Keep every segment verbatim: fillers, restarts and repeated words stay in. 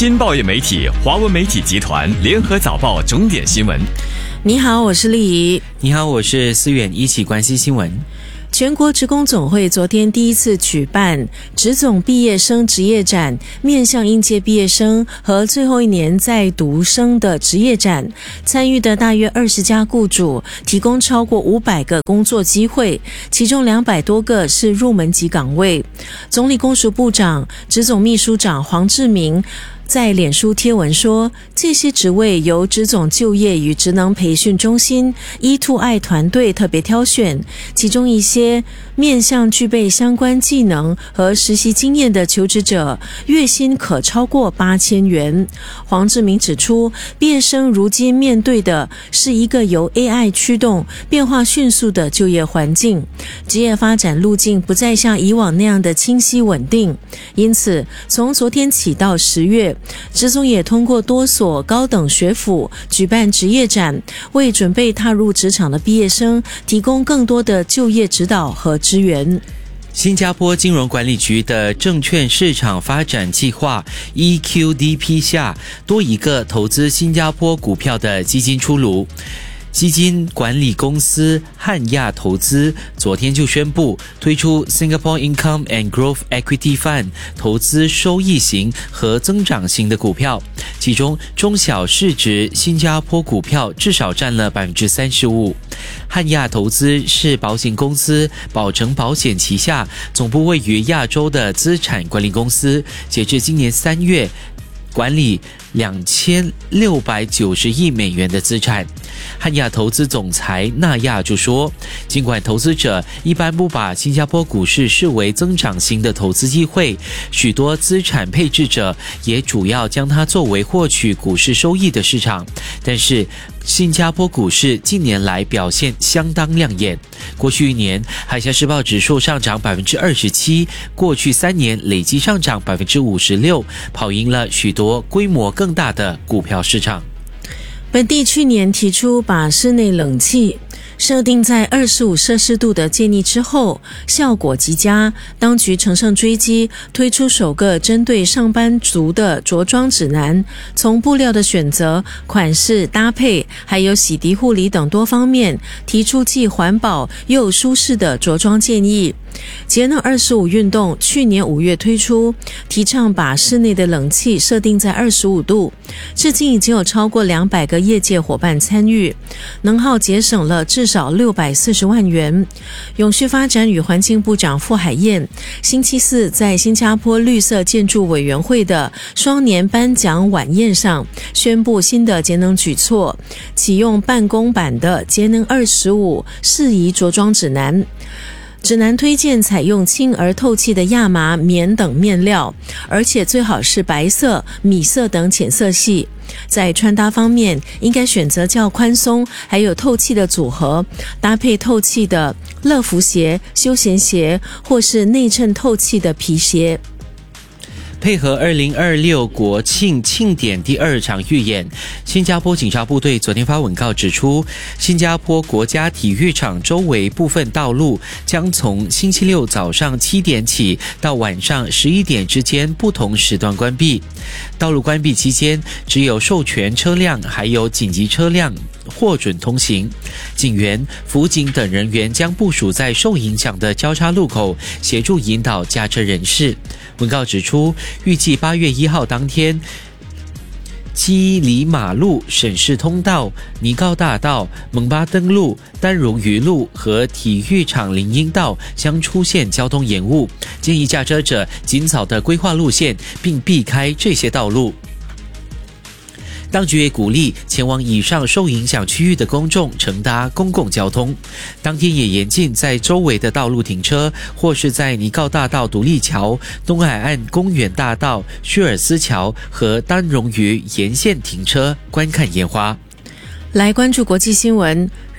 新报业媒体华文媒体集团联合早报重点新闻。 你好，我是丽怡。 你好，我是思远，一起关心新闻。 全国职工总会昨天第一次举办职总毕业生职业展，面向应届毕业生和最后一年在读生的职业展，参与的大约二十家雇主提供超过五百个工作机会，其中两百多个是入门级岗位。总理公署部长、职总秘书长黄志明在脸书贴文说，这些职位由职总就业与职能培训中心 E two I 团队特别挑选，其中一些面向具备相关技能和实习经验的求职者，月薪可超过八千元。黄志明指出，毕业生如今面对的是一个由 A I 驱动、变化迅速的就业环境，职业发展路径不再像以往那样的清晰稳定，因此从昨天起到十月，职总也通过多所高等学府举办职业展，为准备踏入职场的毕业生提供更多的就业指导和支援。 新加坡金融管理局的证券市场发展计划 E Q D P 下，多一个投资新加坡股票的基金出炉。基金管理公司汉亚投资昨天就宣布推出 Singapore Income and Growth Equity Fund 投资收益型和增长型的股票，其中中小市值新加坡股票至少占了 百分之三十五。汉亚投资是保险公司保诚保险旗下总部位于亚洲的资产管理公司，截至今年三月管理两千六百九十亿美元的资产。汉亚投资总裁纳亚就说，尽管投资者一般不把新加坡股市视为增长型的投资机会，许多资产配置者也主要将它作为获取股市收益的市场，但是新加坡股市近年来表现相当亮眼。过去一年，海峡时报指数上涨 百分之二十七， 过去三年累计上涨 百分之五十六， 跑赢了许多规模更大的股票市场。 本地去年提出把室内冷气设定在二十五摄氏度的建议之后，效果极佳，当局乘胜追击，推出首个针对上班族的着装指南，从布料的选择、款式搭配，还有洗涤护理等多方面，提出既环保又舒适的着装建议。节能二十五运动去年五月推出，提倡把室内的冷气设定在二十五度，至今已经有超过两百个业界伙伴参与，能耗节省了至少六百四十万元。永续发展与环境部长傅海燕星期四在新加坡绿色建筑委员会的双年颁奖晚宴上宣布新的节能举措，启用办公版的节能二十五适宜着装指南。指南推荐采用轻而透气的亚麻、棉等面料，而且最好是白色、米色等浅色系。在穿搭方面，应该选择较宽松还有透气的组合，搭配透气的乐福鞋、休闲鞋或是内衬透气的皮鞋。 配合二零二六国庆庆典第二场预演，新加坡警察部队昨天发文告指出，新加坡国家体育场周围部分道路将从星期六早上七点起到晚上十一点之间不同时段关闭。道路关闭期间，只有授权车辆还有紧急车辆获准通行。警员、辅警等人员将部署在受影响的交叉路口，协助引导驾车人士。文告指出，预计八月一号当天，基里马路、省市通道、尼高大道、蒙巴登路、丹荣鱼路和体育场林荫道将出现交通延误，建议驾车者尽早的规划路线，并避开这些道路。当局也鼓励前往以上受影响区域的公众乘搭公共交通。当天也严禁在周围的道路停车，或是在尼高大道独立桥、东海岸公园大道、薛尔斯桥和丹荣鱼沿线停车观看烟花。 来关注国际新闻。日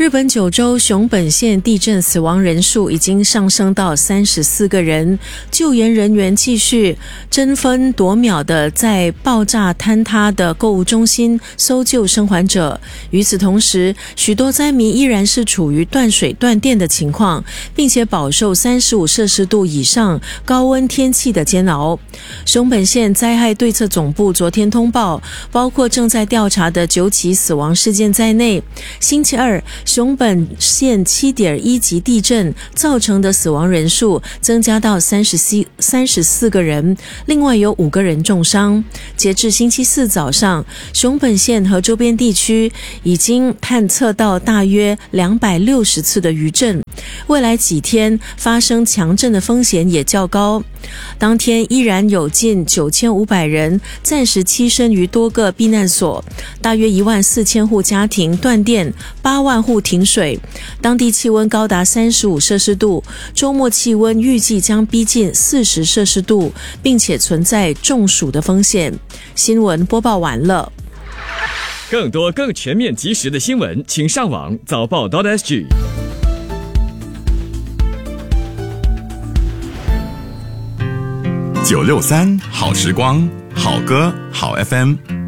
日本九州熊本县地震死亡人数已经上升到三十四个人，救援人员继续争分夺秒的在爆炸坍塌的购物中心搜救生还者。与此同时，许多灾民依然是处于断水断电的情况，并且饱受三十五摄氏度以上高温天气的煎熬。熊本县灾害对策总部昨天通报，包括正在调查的九起死亡事件在内，星期二熊本县 七点一 级地震造成的死亡人数增加到三十四个人，另外有五个人重伤。截至星期四早上，熊本县和周边地区已经探测到大约两百六十次的余震，未来几天发生强震的风险也较高。当天依然有近九千五百人暂时栖身于多个避难所，大约一万四千户家庭断电，八万户停水。当地气温高达三十五摄氏度，周末气温预计将逼近四十摄氏度，并且存在中暑的风险。新闻播报完了。 更多更全面及时的新闻，请上网早报 .sg。 九六三好时光，好歌好 F M。